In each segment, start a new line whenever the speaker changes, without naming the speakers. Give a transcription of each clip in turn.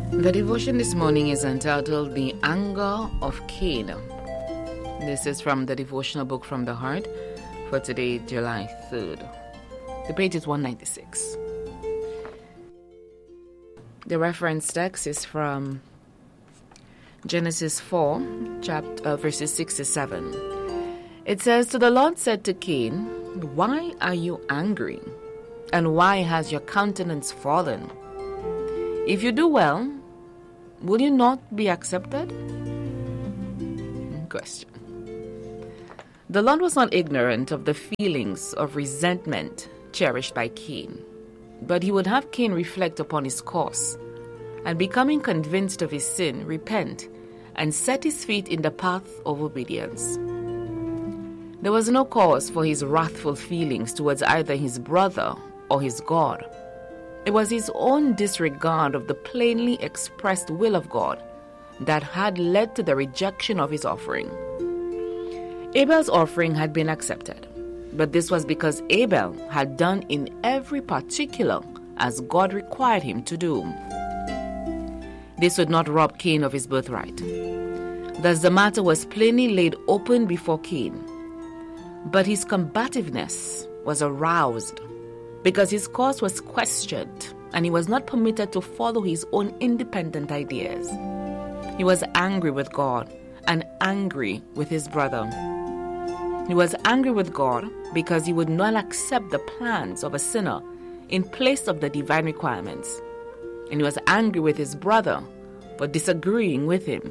The devotion this morning is entitled The Anger of Cain. This is from the devotional book From the Heart for today, July 3rd. The page is 196. The reference text is from Genesis 4, verses 6 to 7. It says, "So the Lord said to Cain, why are you angry? And why has your countenance fallen? If you do well, will you not be accepted?" Question. The Lord was not ignorant of the feelings of resentment cherished by Cain, but he would have Cain reflect upon his course, and becoming convinced of his sin, repent and set his feet in the path of obedience. There was no cause for his wrathful feelings towards either his brother or his God. It was his own disregard of the plainly expressed will of God that had led to the rejection of his offering. Abel's offering had been accepted, but this was because Abel had done in every particular as God required him to do. This would not rob Cain of his birthright. Thus the matter was plainly laid open before Cain. But his combativeness was aroused because his cause was questioned and he was not permitted to follow his own independent ideas. He was angry with God and angry with his brother. He was angry with God because he would not accept the plans of a sinner in place of the divine requirements. And he was angry with his brother for disagreeing with him.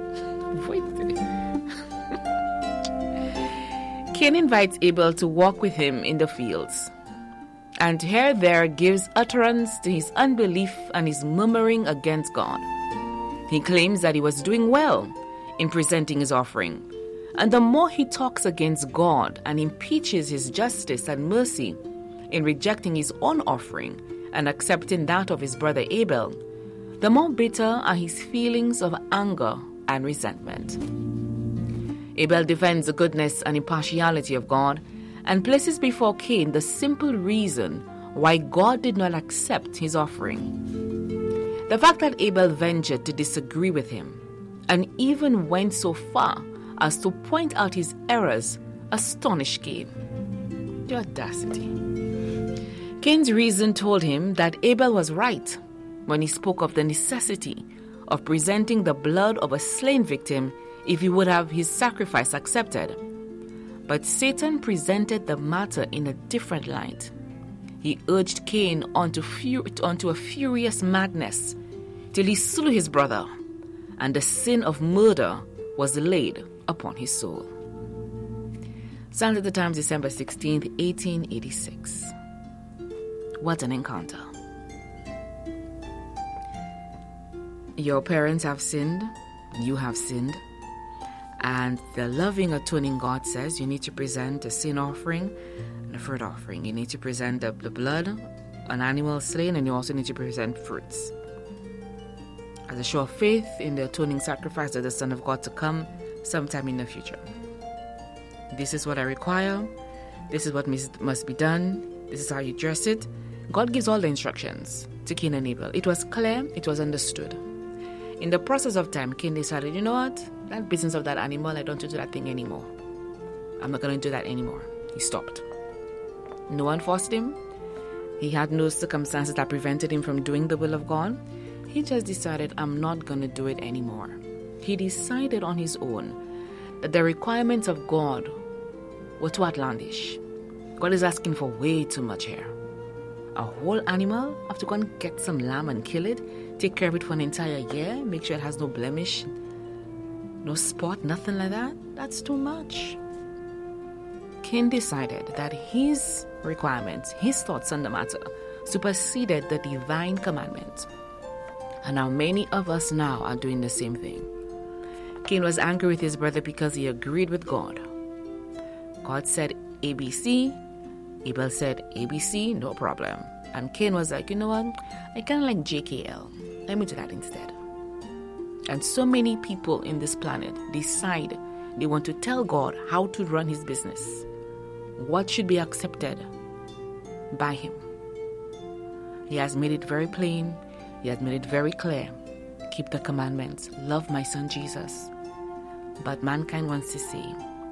Cain invites Abel to walk with him in the fields, and here there gives utterance to his unbelief and his murmuring against God. He claims that he was doing well in presenting his offering, and the more he talks against God and impeaches his justice and mercy in rejecting his own offering and accepting that of his brother Abel, the more bitter are his feelings of anger and resentment. Abel defends the goodness and impartiality of God and places before Cain the simple reason why God did not accept his offering. The fact that Abel ventured to disagree with him and even went so far as to point out his errors astonished Cain. The audacity. Cain's reason told him that Abel was right when he spoke of the necessity of presenting the blood of a slain victim if he would have his sacrifice accepted. But Satan presented the matter in a different light. He urged Cain onto a furious madness till he slew his brother, and the sin of murder was laid upon his soul. Sounds at the Times, December 16th, 1886. What an encounter. Your parents have sinned, you have sinned, and the loving, atoning God says you need to present a sin offering and a fruit offering. You need to present the blood, an animal slain, and you also need to present fruits as a show of faith in the atoning sacrifice of the Son of God to come sometime in the future. This is what I require. This is what must be done. This is how you dress it. God gives all the instructions to Cain and Abel. It was clear. It was understood. In the process of time, Cain decided, you know what? That business of that animal, I don't want to do that thing anymore. I'm not going to do that anymore. He stopped. No one forced him. He had no circumstances that prevented him from doing the will of God. He just decided, I'm not going to do it anymore. He decided on his own that the requirements of God were too outlandish. God is asking for way too much here. A whole animal? I have to go and get some lamb and kill it, take care of it for an entire year, make sure it has no blemish, no spot, nothing like that? That's too much. Cain decided that his requirements, his thoughts on the matter, superseded the divine commandment. And how many of us now are doing the same thing. Cain was angry with his brother because he agreed with God. God said ABC, Abel said ABC, no problem. And Cain was like, you know what? I kind of like JKL. Let me do that instead. And so many people in this planet decide they want to tell God how to run his business, what should be accepted by him. He has made it very plain. He has made it very clear. keep the commandments, love my son Jesus. But mankind wants to say,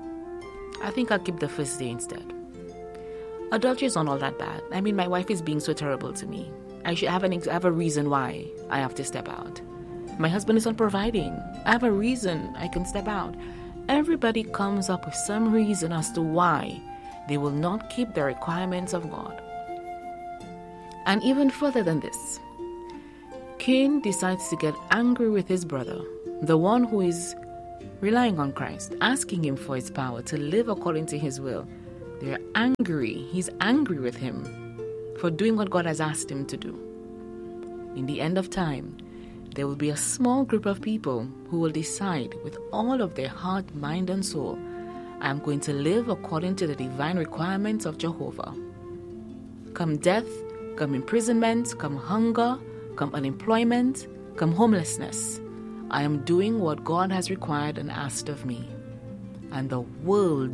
I think I'll keep the first day instead. Adultery is not all that bad. I mean, my wife is being so terrible to me. I should have a reason why I have to step out. My husband is not providing. I have a reason I can step out. Everybody comes up with some reason as to why they will not keep the requirements of God. And even further than this, Cain decides to get angry with his brother, the one who is relying on Christ, asking him for his power to live according to his will. They're angry. He's angry with him for doing what God has asked him to do. In the end of time, there will be a small group of people who will decide with all of their heart, mind, and soul, I am going to live according to the divine requirements of Jehovah. Come death, come imprisonment, come hunger, come unemployment, come homelessness. I am doing what God has required and asked of me. And the world,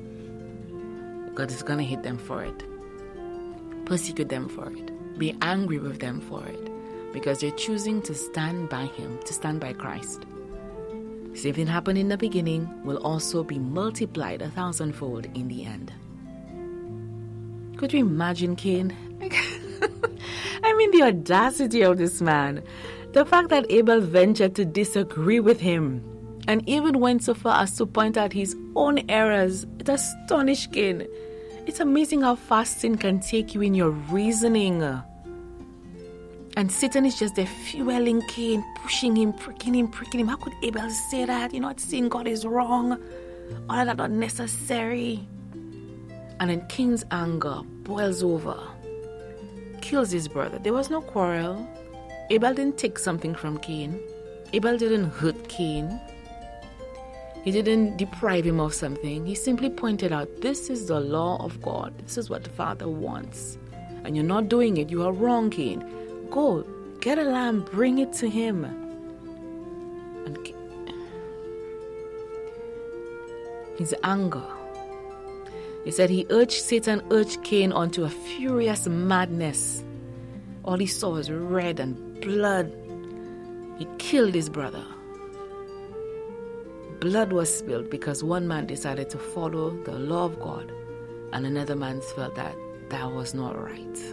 God is going to hit them for it. Persecute them for it. Be angry with them for it. Because they're choosing to stand by Him, to stand by Christ. Same thing happened in the beginning will also be multiplied 1,000-fold in the end. Could you imagine Cain? I mean, the audacity of this man. The fact that Abel ventured to disagree with him and even went so far as to point out his own errors. It astonished Cain. It's amazing how fast sin can take you in your reasoning. And Satan is just there fueling Cain, pushing him, pricking him. How could Abel say that? You're not saying God is wrong. All of that not necessary. And then Cain's anger boils over. Kills his brother. There was no quarrel. Abel didn't take something from Cain. Abel didn't hurt Cain. He didn't deprive him of something. He simply pointed out, this is the law of God. This is what the Father wants. And you're not doing it. You are wrong, Cain. Go, get a lamb, bring it to him. And his anger. He said Satan urged Cain onto a furious madness. All he saw was red and blood. He killed his brother. Blood was spilled because one man decided to follow the law of God and another man felt that was not right.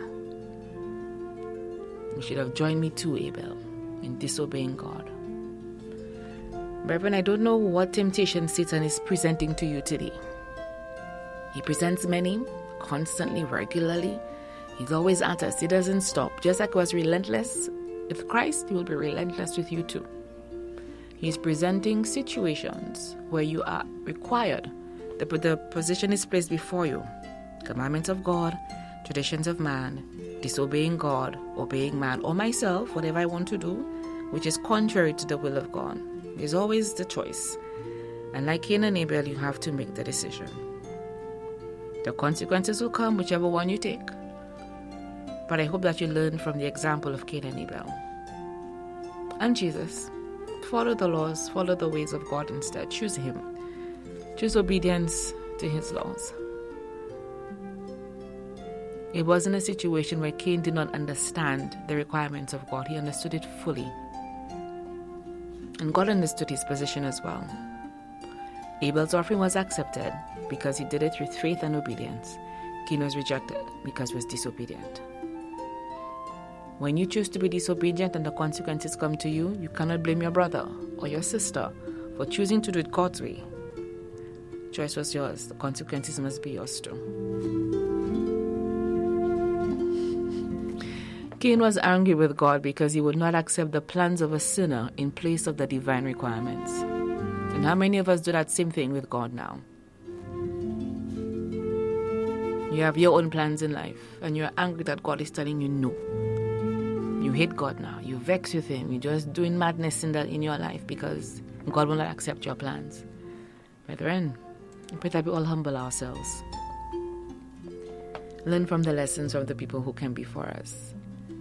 You should have joined me too, Abel, in disobeying God. Brethren, I don't know what temptation Satan is presenting to you today. He presents many, constantly, regularly. He's always at us. He doesn't stop. Just like he was relentless with Christ, he will be relentless with you too. He's presenting situations where you are required. The position is placed before you. Commandments of God, traditions of man, disobeying God, obeying man, or myself, whatever I want to do, which is contrary to the will of God. There's always the choice. And like Cain and Abel, you have to make the decision. The consequences will come, whichever one you take. But I hope that you learn from the example of Cain and Abel. And Jesus. Follow the laws, follow the ways of God instead. Choose Him. Choose obedience to His laws. It wasn't a situation where Cain did not understand the requirements of God. He understood it fully. And God understood his position as well. Abel's offering was accepted because he did it with faith and obedience. Cain was rejected because he was disobedient. When you choose to be disobedient and the consequences come to you, you cannot blame your brother or your sister for choosing to do it God's way. The choice was yours. The consequences must be yours too. Cain was angry with God because he would not accept the plans of a sinner in place of the divine requirements. And how many of us do that same thing with God now? You have your own plans in life and you're angry that God is telling you no. You hate God now. You vex with Him. You're just doing madness in your life because God will not accept your plans. Brethren, I pray that we all humble ourselves. Learn from the lessons of the people who came before us.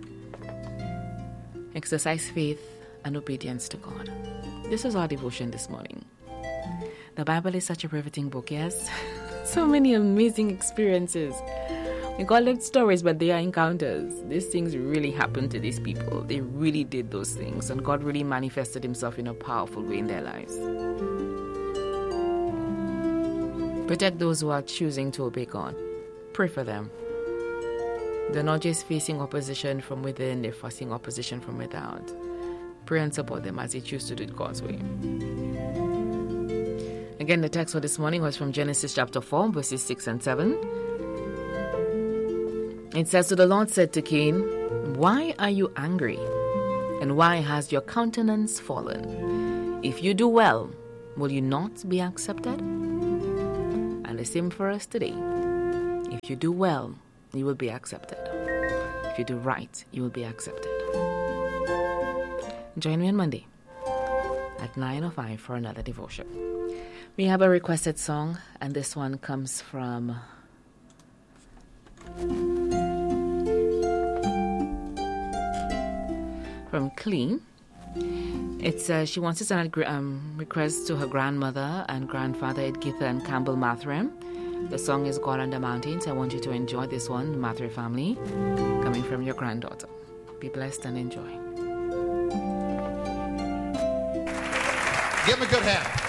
Exercise faith and obedience to God. This is our devotion this morning. The Bible is such a riveting book, yes? So many amazing experiences. We call them stories, but they are encounters. These things really happened to these people. They really did those things, and God really manifested himself in a powerful way in their lives. Protect those who are choosing to obey God. Pray for them. They're not just facing opposition from within, they're facing opposition from without. Pray and support them as they choose to do it God's way. Again, the text for this morning was from Genesis chapter 4, verses 6 and 7. It says, "So the Lord said to Cain, 'Why are you angry? And why has your countenance fallen? If you do well, will you not be accepted?'" And the same for us today. If you do well, you will be accepted. If you do right, you will be accepted. Join me on Monday at 9:05 for another devotion. We have a requested song, and this one comes from Clee. It says she wants to send a request to her grandmother and grandfather Edgitha and Campbell Mathurin. The song is God on the Mountains. I want you to enjoy this one, Mathurin family, coming from your granddaughter. Be blessed and enjoy.
Give him a good hand.